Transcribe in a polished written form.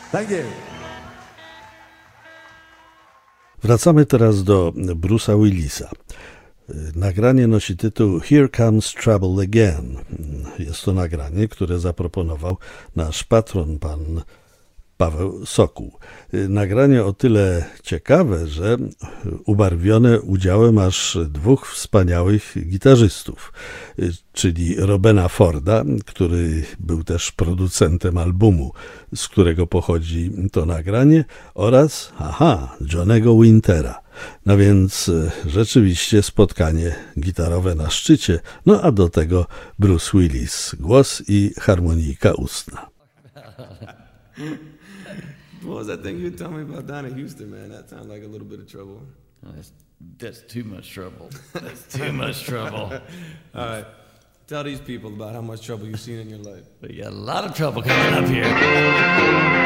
Thank you. Wracamy teraz do Bruce'a Willisa. Nagranie nosi tytuł Here Comes Trouble Again. Jest to nagranie, które zaproponował nasz patron, pan Paweł Sokół. Nagranie o tyle ciekawe, że ubarwione udziałem aż dwóch wspaniałych gitarzystów, czyli Robena Forda, który był też producentem albumu, z którego pochodzi to nagranie, oraz, Johnego Wintera. No więc rzeczywiście spotkanie gitarowe na szczycie, no a do tego Bruce Willis, głos i harmonijka ustna. What was that thing you were telling me about down in Houston, man? That sounded like a little bit of trouble. Oh, that's too much trouble. That's too much trouble. All right. Tell these people about how much trouble you've seen in your life. We got a lot of trouble coming up here.